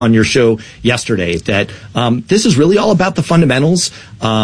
on your show yesterday that this is really all about the fundamentals.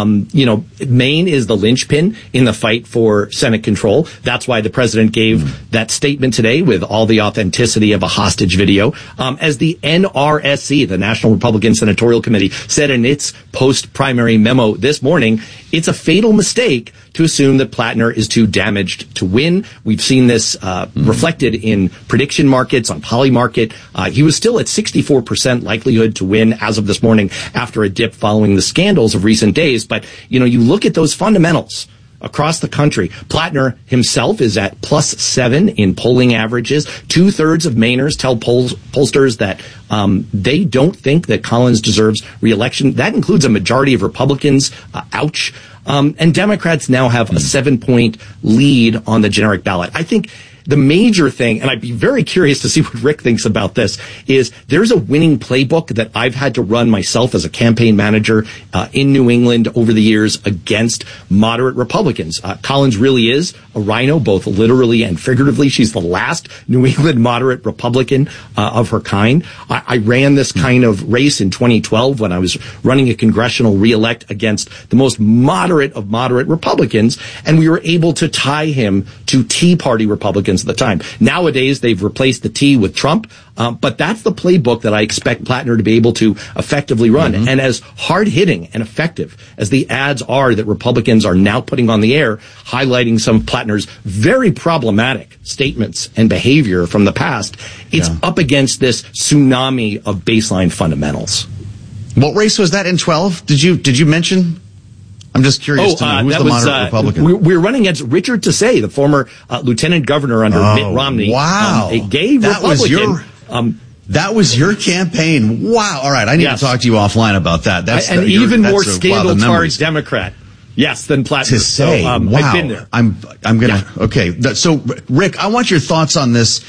Maine is the linchpin in the fight for Senate control. That's why the president gave that statement today with all the authenticity of a hostage video. As the NRSC, the National Republican Senatorial Committee, said in its post-primary memo this morning, it's a fatal mistake to assume that Plattner is too damaged to win. We've seen this reflected in prediction markets on Polymarket. He was still at 64% likelihood to win as of this morning after a dip following the scandals of recent days. But, you look at those fundamentals across the country. Plattner himself is at +7 in polling averages. 2/3 of Mainers tell pollsters that they don't think that Collins deserves re-election. That includes a majority of Republicans. Ouch. And Democrats now have a 7-point lead on the generic ballot. I think the major thing, and I'd be very curious to see what Rick thinks about this, is there's a winning playbook that I've had to run myself as a campaign manager in New England over the years against moderate Republicans. Collins really is a rhino, both literally and figuratively. She's the last New England moderate Republican of her kind. I ran this kind of race in 2012 when I was running a congressional reelect against the most moderate of moderate Republicans, and we were able to tie him to Tea Party Republicans at the time. Nowadays, they've replaced the T with Trump, but that's the playbook that I expect Plattner to be able to effectively run. And as hard-hitting and effective as the ads are that Republicans are now putting on the air, highlighting some of Plattner's very problematic statements and behavior from the past, it's up against this tsunami of baseline fundamentals. What race was that in 12? Did you mention? I'm just curious to know who's the moderate Republican. We're running against Richard Tassay, the former lieutenant governor under Mitt Romney. Wow. A gay Republican. That was your campaign. Wow. All right. I need to talk to you offline about that. That's an even more scandal-charged Democrat. Yes, than Plattner. Tassay. Wow. I've been there. I'm gonna. Yeah. Okay. So, Rick, I want your thoughts on this.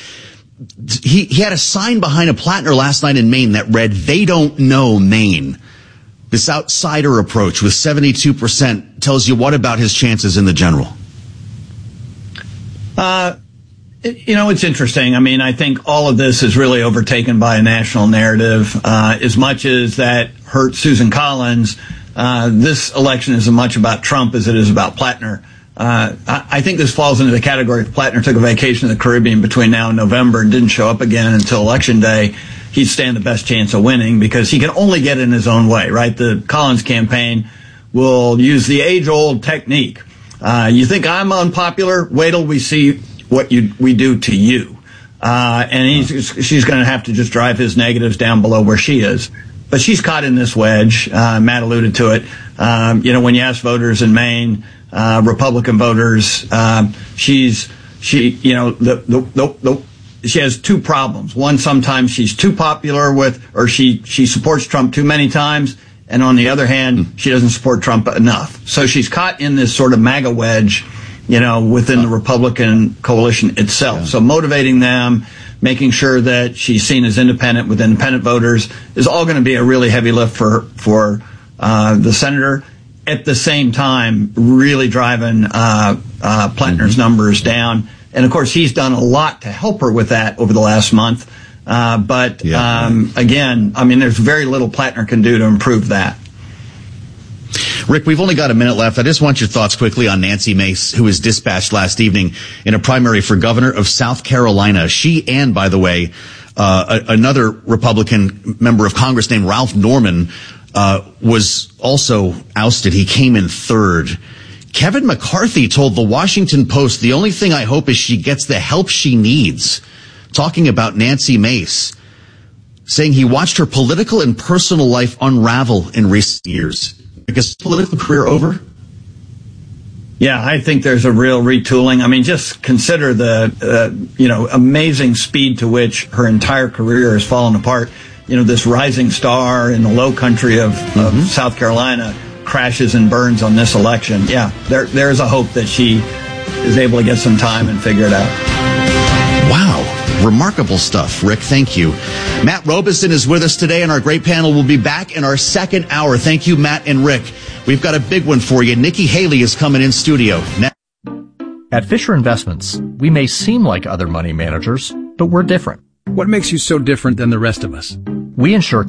He had a sign behind a Plattner last night in Maine that read, "They don't know Maine." This outsider approach with 72% tells you what about his chances in the general? It's interesting. I mean, I think all of this is really overtaken by a national narrative. As much as that hurt Susan Collins, this election is as much about Trump as it is about Plattner. I think this falls into the category if Plattner took a vacation in the Caribbean between now and November and didn't show up again until Election Day, he'd stand the best chance of winning because he can only get in his own way, right? The Collins campaign will use the age-old technique. You think I'm unpopular? Wait till we see what we do to you. And she's going to have to just drive his negatives down below where she is. But she's caught in this wedge. Matt alluded to it. When you ask voters in Maine, Republican voters, she has two problems. One, sometimes she's too popular or she supports Trump too many times. And on the other hand, she doesn't support Trump enough. So she's caught in this sort of MAGA wedge, within the Republican coalition itself. Yeah. So motivating them, making sure that she's seen as independent with independent voters is all going to be a really heavy lift for the senator. At the same time, really driving Plattner's numbers down. And, of course, he's done a lot to help her with that over the last month. Again, I mean, there's very little Plattner can do to improve that. Rick, we've only got a minute left. I just want your thoughts quickly on Nancy Mace, who was dispatched last evening in a primary for governor of South Carolina. She and, by the way, another Republican member of Congress named Ralph Norman was also ousted. He came in third. Kevin McCarthy told the Washington Post, "The only thing I hope is she gets the help she needs," talking about Nancy Mace, saying he watched her political and personal life unravel in recent years. I guess political career over? Yeah, I think there's a real retooling. I mean, just consider the, amazing speed to which her entire career has fallen apart. This rising star in the low country of South Carolina crashes and burns on this election. Yeah, there's a hope that she is able to get some time and figure it out. Wow. Remarkable stuff, Rick. Thank you. Matt Robeson is with us today, and our great panel will be back in our second hour. Thank you, Matt and Rick. We've got a big one for you. Nikki Haley is coming in studio. At Fisher Investments, we may seem like other money managers, but we're different. What makes you so different than the rest of us? we ensure